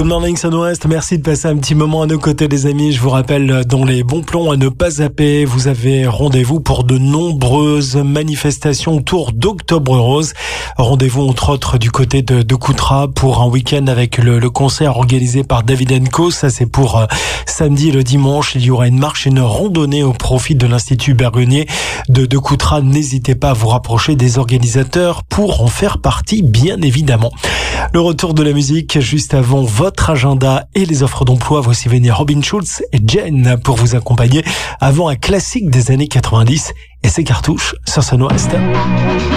Good morning Sun-Ouest, merci de passer un petit moment à nos côtés les amis. Je vous rappelle, dans les bons plans à ne pas zapper, vous avez rendez-vous pour de nombreuses manifestations autour d'Octobre Rose. Rendez-vous entre autres du côté de Coutras pour un week-end avec le concert organisé par David & Co. Ça c'est pour samedi et le dimanche. Il y aura une marche et une randonnée au profit de l'Institut Bergonié de Coutras. N'hésitez pas à vous rapprocher des organisateurs pour en faire partie, bien évidemment. Le retour de la musique juste avant votre agenda et les offres d'emploi. Voici venir Robin Schulz et Jen pour vous accompagner avant un classique des années 90 et ses cartouches sur Sun-Ouest.